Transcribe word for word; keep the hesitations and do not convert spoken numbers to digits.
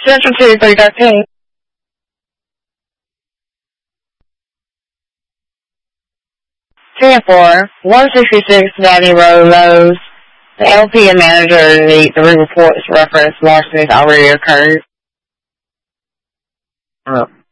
Central two three thirteen. ten four, one sixty-six Valley Road, Lowe's. The L P and manager need the reports reference larceny has already occurred. Oh.